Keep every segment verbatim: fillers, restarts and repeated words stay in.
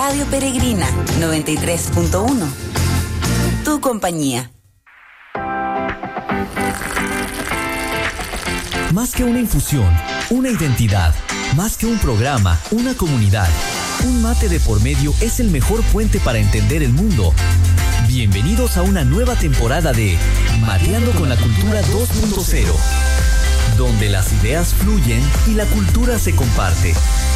Radio Peregrina noventa y tres punto uno. Tu compañía. Más que una infusión, una identidad. Más que un programa, una comunidad. Un mate de por medio es el mejor puente para entender el mundo. Bienvenidos a una nueva temporada de Mateando con la Cultura dos punto cero, donde las ideas fluyen y la cultura se comparte.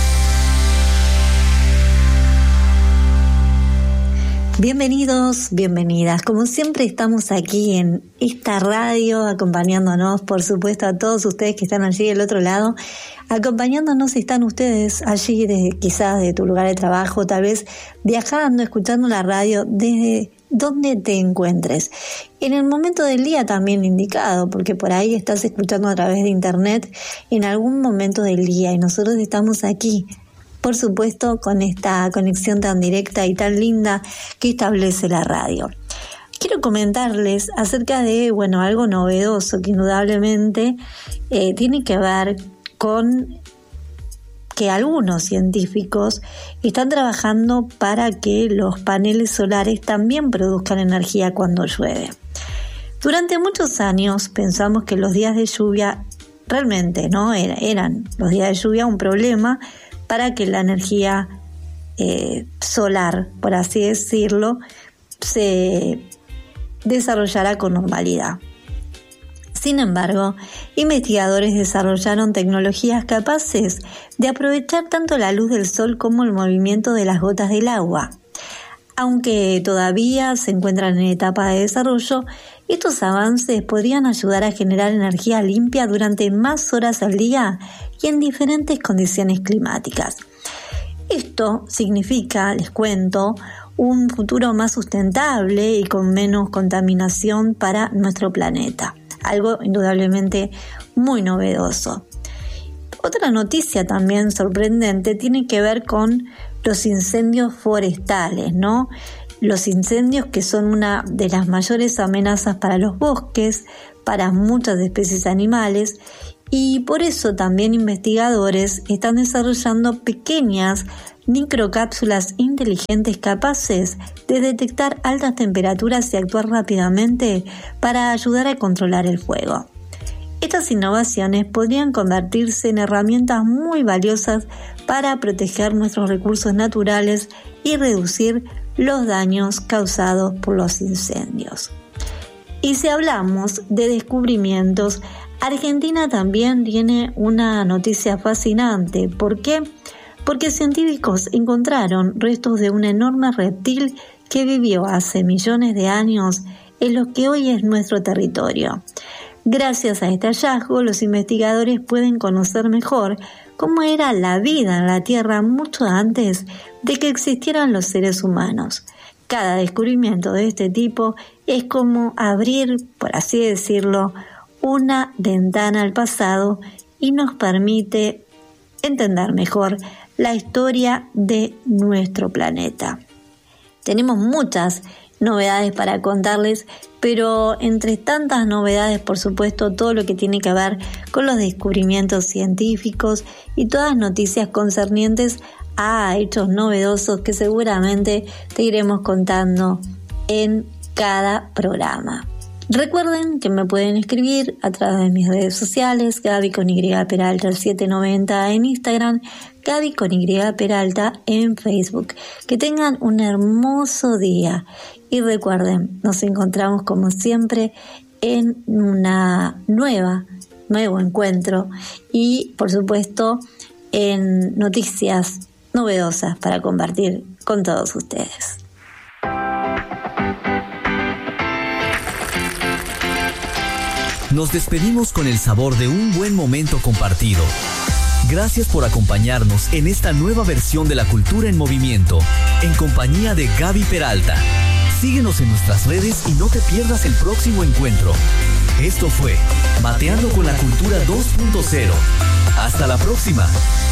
Bienvenidos, bienvenidas. Como siempre estamos aquí en esta radio acompañándonos, por supuesto, a todos ustedes que están allí del otro lado. Acompañándonos están ustedes allí de, quizás de tu lugar de trabajo, tal vez viajando, escuchando la radio desde donde te encuentres. En el momento del día también indicado, porque por ahí estás escuchando a través de internet en algún momento del día y nosotros estamos aquí, por supuesto, con esta conexión tan directa y tan linda que establece la radio. Quiero comentarles acerca de, bueno, algo novedoso que indudablemente eh, tiene que ver con que algunos científicos están trabajando para que los paneles solares también produzcan energía cuando llueve. Durante muchos años pensamos que los días de lluvia realmente no Era, eran los días de lluvia un problema para que la energía eh, solar, por así decirlo, se desarrollara con normalidad. Sin embargo, investigadores desarrollaron tecnologías capaces de aprovechar tanto la luz del sol como el movimiento de las gotas del agua. Aunque todavía se encuentran en etapa de desarrollo, estos avances podrían ayudar a generar energía limpia durante más horas al día y en diferentes condiciones climáticas. Esto significa, les cuento, un futuro más sustentable y con menos contaminación para nuestro planeta. Algo indudablemente muy novedoso. Otra noticia también sorprendente tiene que ver con los incendios forestales, ¿no? Los incendios que son una de las mayores amenazas para los bosques, para muchas especies animales, y por eso también investigadores están desarrollando pequeñas microcápsulas inteligentes capaces de detectar altas temperaturas y actuar rápidamente para ayudar a controlar el fuego. Estas innovaciones podrían convertirse en herramientas muy valiosas para proteger nuestros recursos naturales y reducir los daños causados por los incendios. Y si hablamos de descubrimientos, Argentina también tiene una noticia fascinante. ¿Por qué? Porque científicos encontraron restos de un enorme reptil que vivió hace millones de años en lo que hoy es nuestro territorio. Gracias a este hallazgo, los investigadores pueden conocer mejor cómo era la vida en la Tierra mucho antes de que existieran los seres humanos. Cada descubrimiento de este tipo es como abrir, por así decirlo, una ventana al pasado y nos permite entender mejor la historia de nuestro planeta. Tenemos muchas novedades para contarles, pero entre tantas novedades, por supuesto, todo lo que tiene que ver con los descubrimientos científicos y todas las noticias concernientes a hechos novedosos que seguramente te iremos contando en cada programa. Recuerden que me pueden escribir a través de mis redes sociales, Gaby con Y Peralta setecientos noventa en Instagram, Gaby con Y Peralta en Facebook. Que tengan un hermoso día y recuerden, nos encontramos como siempre en una nueva, nuevo encuentro y por supuesto en noticias novedosas para compartir con todos ustedes. Nos despedimos con el sabor de un buen momento compartido. Gracias por acompañarnos en esta nueva versión de La Cultura en Movimiento, en compañía de Gaby Peralta. Síguenos en nuestras redes y no te pierdas el próximo encuentro. Esto fue Mateando con la Cultura dos punto cero. Hasta la próxima.